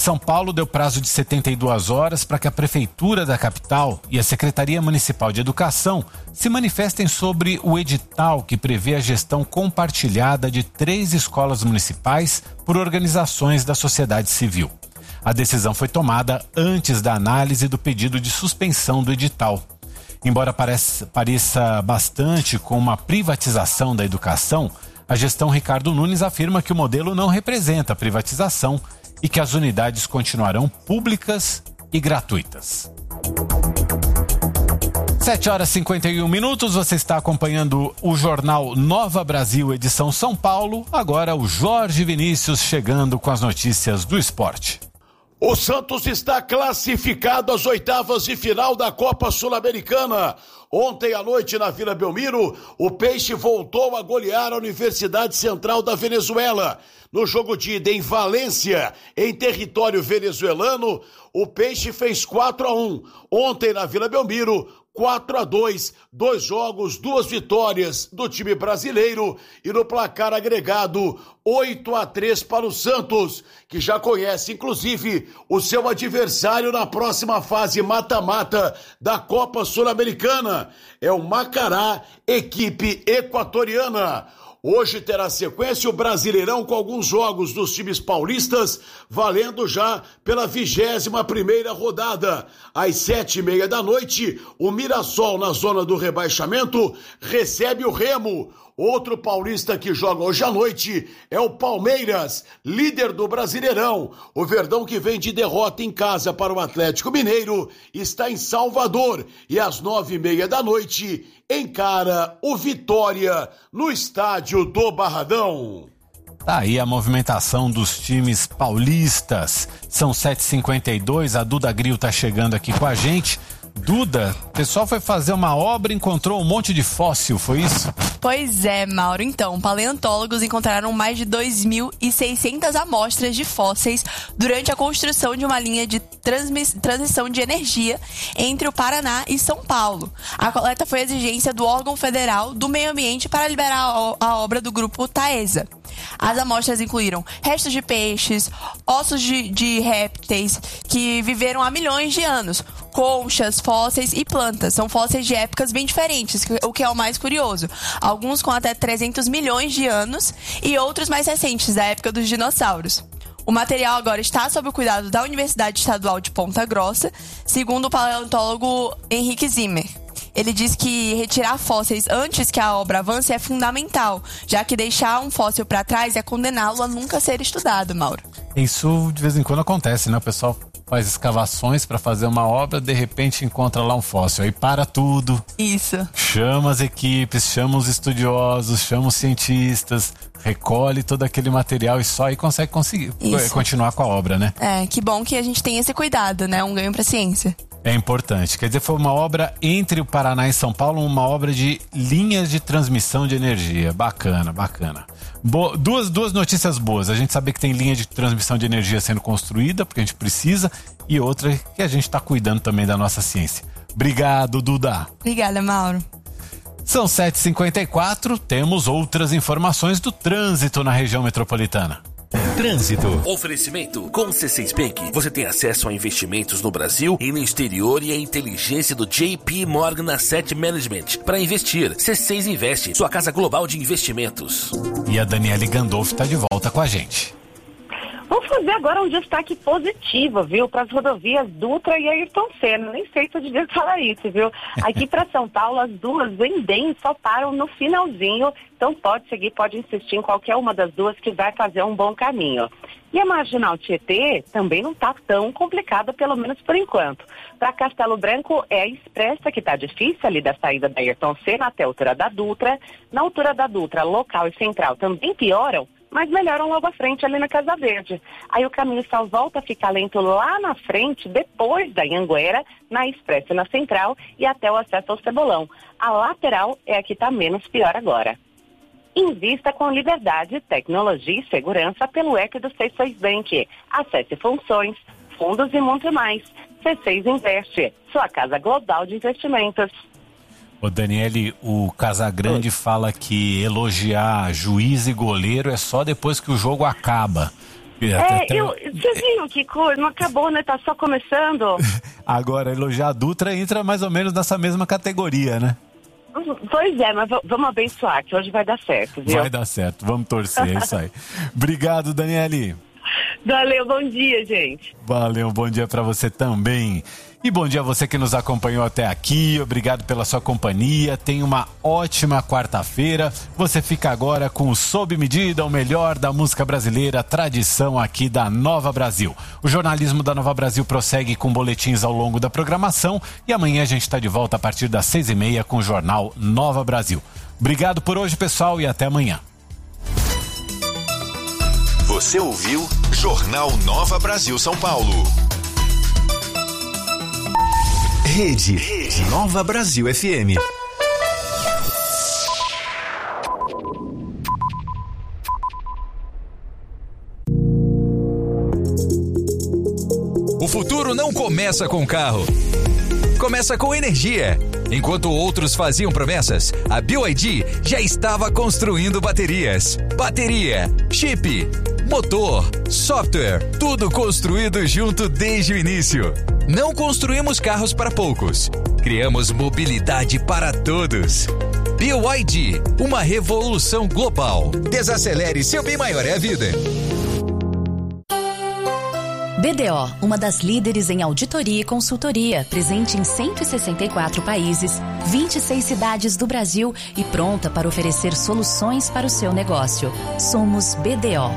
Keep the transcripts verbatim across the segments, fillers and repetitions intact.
São Paulo deu prazo de setenta e duas horas para que a Prefeitura da capital e a Secretaria Municipal de Educação se manifestem sobre o edital que prevê a gestão compartilhada de três escolas municipais por organizações da sociedade civil. A decisão foi tomada antes da análise do pedido de suspensão do edital. Embora pareça, pareça bastante com uma privatização da educação, a gestão Ricardo Nunes afirma que o modelo não representa privatização e que as unidades continuarão públicas e gratuitas. sete horas e cinquenta e um minutos, você está acompanhando o jornal Nova Brasil, edição São Paulo. Agora o Jorge Vinícius chegando com as notícias do esporte. O Santos está classificado às oitavas de final da Copa Sul-Americana. Ontem à noite na Vila Belmiro, o Peixe voltou a golear a Universidade Central da Venezuela. No jogo de ida em Valência, em território venezuelano, o Peixe fez quatro a um. Ontem na Vila Belmiro, quatro a dois, dois jogos, duas vitórias do time brasileiro e no placar agregado oito a três para o Santos, que já conhece inclusive o seu adversário na próxima fase mata-mata da Copa Sul-Americana. É o Macará, equipe equatoriana. Hoje terá sequência o Brasileirão com alguns jogos dos times paulistas, valendo já pela vigésima primeira rodada. Às sete e meia da noite, o Mirassol, na zona do rebaixamento, recebe o Remo. Outro paulista que joga hoje à noite é o Palmeiras, líder do Brasileirão. O Verdão, que vem de derrota em casa para o Atlético Mineiro, está em Salvador e às nove e meia da noite encara o Vitória no estádio do Barradão. Tá aí a movimentação dos times paulistas. São sete e cinquenta e dois, a Duda Gril tá chegando aqui com a gente. Duda, o pessoal foi fazer uma obra e encontrou um monte de fóssil, foi isso? Pois é, Mauro. Então, paleontólogos encontraram mais de dois mil e seiscentas amostras de fósseis durante a construção de uma linha de transmiss- transmissão de energia entre o Paraná e São Paulo. A coleta foi exigência do órgão federal do meio ambiente para liberar a, o- a obra do grupo Taesa. As amostras incluíram restos de peixes, ossos de, de répteis que viveram há milhões de anos, conchas, fósseis e plantas. São fósseis de épocas bem diferentes, o que é o mais curioso. Alguns com até trezentos milhões de anos e outros mais recentes, da época dos dinossauros. O material agora está sob o cuidado da Universidade Estadual de Ponta Grossa, segundo o paleontólogo Henrique Zimmer. Ele diz que retirar fósseis antes que a obra avance é fundamental, já que deixar um fóssil para trás é condená-lo a nunca ser estudado, Mauro. Isso de vez em quando acontece, né? O pessoal faz escavações para fazer uma obra, de repente encontra lá um fóssil, aí para tudo. Isso. Chama as equipes, chama os estudiosos, chama os cientistas, recolhe todo aquele material e só aí consegue conseguir, Isso. continuar com a obra, né? É, que bom que a gente tem esse cuidado, né? Um ganho para a ciência. É importante. Quer dizer, foi uma obra entre o Paraná e São Paulo, uma obra de linhas de transmissão de energia. Bacana, bacana. Bo- duas, duas notícias boas. A gente saber que tem linha de transmissão de energia sendo construída, porque a gente precisa, e outra que a gente está cuidando também da nossa ciência. Obrigado, Duda. Obrigada, Mauro. São sete e cinquenta e quatro, temos outras informações do trânsito na região metropolitana. Trânsito. Oferecimento. Com C seis Bank, você tem acesso a investimentos no Brasil e no exterior e a inteligência do J P Morgan Asset Management para investir. C seis Investe, sua casa global de investimentos. E a Daniele Gandolfi está de volta com a gente. Vamos fazer agora um destaque positivo, viu, para as rodovias Dutra e Ayrton Senna. Nem sei se eu devia falar isso, viu? Aqui para São Paulo, as duas bem bem só param no finalzinho, então pode seguir, pode insistir em qualquer uma das duas que vai fazer um bom caminho. E a Marginal Tietê também não está tão complicada, pelo menos por enquanto. Para Castelo Branco é a expressa que está difícil, ali da saída da Ayrton Senna até a altura da Dutra. Na altura da Dutra, local e central também pioram, mas melhoram logo à frente ali na Casa Verde. Aí o caminho só volta a ficar lento lá na frente, depois da Anhanguera, na Expressa e na Central e até o acesso ao Cebolão. A lateral é a que está menos pior agora. Invista com liberdade, tecnologia e segurança pelo app do C seis Bank. Acesse funções, fundos e muito mais. C seis Investe, sua casa global de investimentos. Ô Daniele, o Casagrande fala que elogiar juiz e goleiro é só depois que o jogo acaba. É, eu, você viu que coisa, não acabou, né? Tá só começando. Agora, elogiar a Dutra entra mais ou menos nessa mesma categoria, né? Pois é, mas vamos abençoar, que hoje vai dar certo, viu? Vai dar certo, vamos torcer, é isso aí. Obrigado, Daniele. Valeu, bom dia, gente. Valeu, bom dia pra você também. E bom dia a você que nos acompanhou até aqui, obrigado pela sua companhia, tenha uma ótima quarta-feira. Você fica agora com o Sob Medida, o melhor da música brasileira, tradição aqui da Nova Brasil. O jornalismo da Nova Brasil prossegue com boletins ao longo da programação e amanhã a gente está de volta a partir das seis e meia com o Jornal Nova Brasil. Obrigado por hoje, pessoal, e até amanhã. Você ouviu Jornal Nova Brasil São Paulo. Rede, Rede Nova Brasil F M. O futuro não começa com carro. Começa com energia. Enquanto outros faziam promessas, a B Y D já estava construindo baterias. Bateria, chip, motor, software, tudo construído junto desde o início. Não construímos carros para poucos. Criamos mobilidade para todos. B Y D, uma revolução global. Desacelere, seu bem maior é a vida. B D O, uma das líderes em auditoria e consultoria, presente em cento e sessenta e quatro países, vinte e seis cidades do Brasil e pronta para oferecer soluções para o seu negócio. Somos B D O.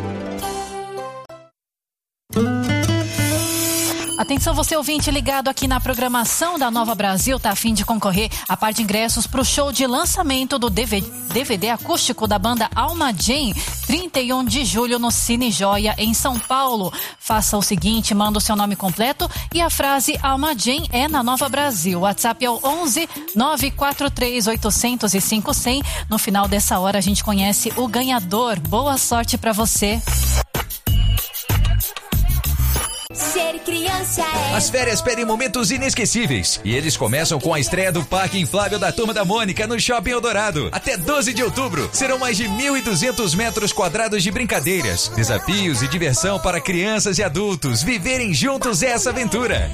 Atenção, você ouvinte ligado aqui na programação da Nova Brasil, tá a fim de concorrer a par de ingressos pro show de lançamento do D V D acústico da banda Alma Jane, trinta e um de julho no Cine Joia, em São Paulo. Faça o seguinte, manda o seu nome completo e a frase Alma Jane é na Nova Brasil. O WhatsApp é o onze nove quatro três oito zero zero cinco zero zero. No final dessa hora a gente conhece o ganhador. Boa sorte pra você. Ser criança é... As férias pedem momentos inesquecíveis e eles começam com a estreia do Parque Inflável da Turma da Mônica no Shopping Eldorado. Até doze de outubro serão mais de mil e duzentos metros quadrados de brincadeiras, desafios e diversão para crianças e adultos viverem juntos essa aventura.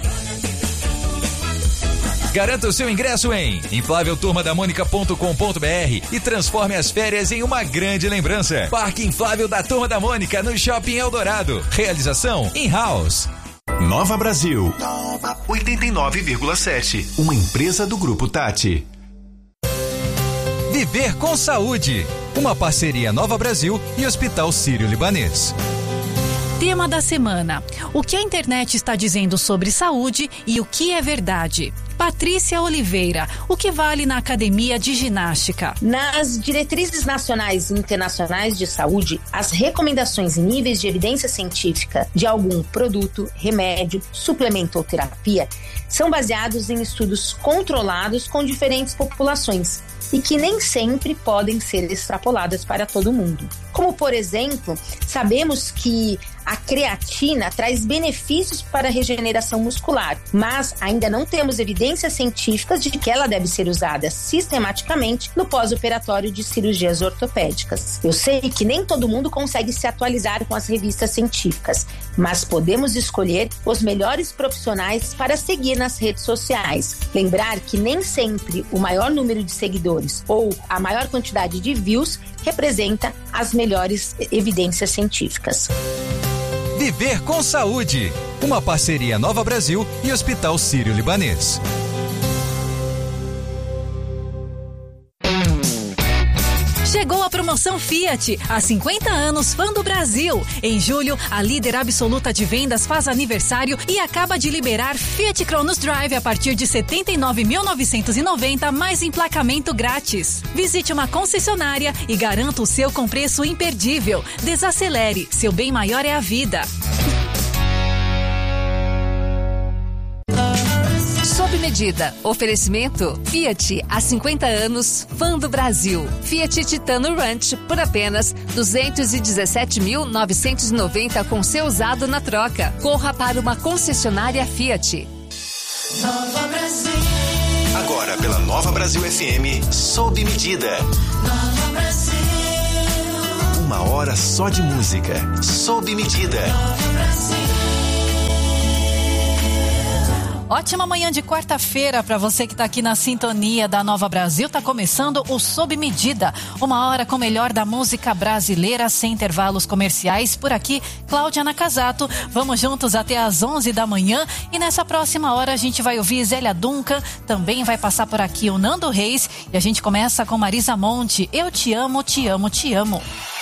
Garanta o seu ingresso em inflável turma da mônica ponto com ponto b r e transforme as férias em uma grande lembrança. Parque Inflável da Turma da Mônica no Shopping Eldorado. Realização in-house. Nova Brasil, oitenta e nove vírgula sete, uma empresa do Grupo Tati. Viver com Saúde, uma parceria Nova Brasil e Hospital Sírio-Libanês. Tema da semana: o que a internet está dizendo sobre saúde e o que é verdade. Patrícia Oliveira, o que vale na academia de ginástica? Nas diretrizes nacionais e internacionais de saúde, as recomendações e níveis de evidência científica de algum produto, remédio, suplemento ou terapia são baseados em estudos controlados com diferentes populações e que nem sempre podem ser extrapoladas para todo mundo. Como, por exemplo, sabemos que a creatina traz benefícios para a regeneração muscular, mas ainda não temos evidências científicas de que ela deve ser usada sistematicamente no pós-operatório de cirurgias ortopédicas. Eu sei que nem todo mundo consegue se atualizar com as revistas científicas, mas podemos escolher os melhores profissionais para seguir nas redes sociais. Lembrar que nem sempre o maior número de seguidores ou a maior quantidade de views representa as melhores evidências científicas. Viver com Saúde, uma parceria Nova Brasil e Hospital Sírio-Libanês. Chegou a promoção Fiat, há cinquenta anos, fã do Brasil. Em julho, a líder absoluta de vendas faz aniversário e acaba de liberar Fiat Cronos Drive a partir de setenta e nove mil novecentos e noventa, mais emplacamento grátis. Visite uma concessionária e garanta o seu com preço imperdível. Desacelere, seu bem maior é a vida. Sob medida. Oferecimento Fiat, há cinquenta anos, fã do Brasil. Fiat Titano Ranch por apenas duzentos e dezessete mil novecentos e noventa com seu usado na troca. Corra para uma concessionária Fiat. Nova Brasil. Agora pela Nova Brasil F M, sob medida. Nova Brasil. Uma hora só de música, sob medida. Ótima manhã de quarta-feira para você que está aqui na sintonia da Nova Brasil. Tá começando o Sob Medida, uma hora com o melhor da música brasileira, sem intervalos comerciais. Por aqui, Cláudia Nakazato. Vamos juntos até às onze da manhã. E nessa próxima hora a gente vai ouvir Zélia Duncan. Também vai passar por aqui o Nando Reis. E a gente começa com Marisa Monte. Eu te amo, te amo, te amo.